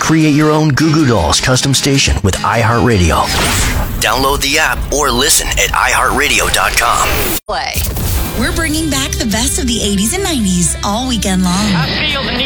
Create your own Goo Goo Dolls custom station with iHeartRadio. Download the app or listen at iHeartRadio.com. We're bringing back the best of the 80s and 90s all weekend long. I feel the need